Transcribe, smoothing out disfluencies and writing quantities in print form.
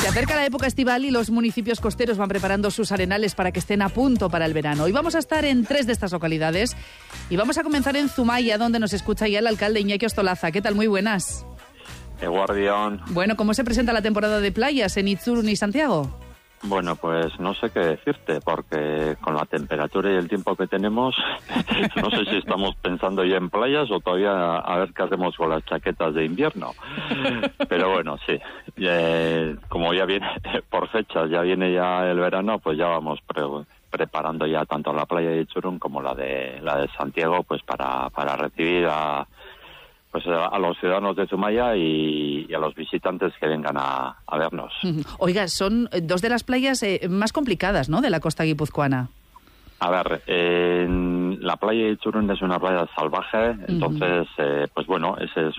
acerca la época estival y los municipios costeros van preparando sus arenales para que estén a punto para el verano. Hoy vamos a estar en 3 de estas localidades y vamos a comenzar en Zumaya, donde nos escucha ya el alcalde Iñaki Ostolaza. ¿Qué tal? Muy buenas. Guardián. Bueno, ¿cómo se presenta la temporada de playas en Itzurun y Santiago? Bueno, pues no sé qué decirte, porque con la temperatura y el tiempo que tenemos, no sé si estamos pensando ya en playas o todavía a ver qué hacemos con las chaquetas de invierno. Pero bueno, sí, como ya viene por fechas, ya viene ya el verano, pues ya vamos preparando ya tanto la playa de Itzurun como la de Santiago, pues para recibir a los ciudadanos de Zumaya y a los visitantes que vengan a vernos. Oiga, son 2 de las playas más complicadas, ¿no?, de la costa guipuzcoana. A ver, la playa de Itzurun es una playa salvaje, entonces, pues bueno, ese es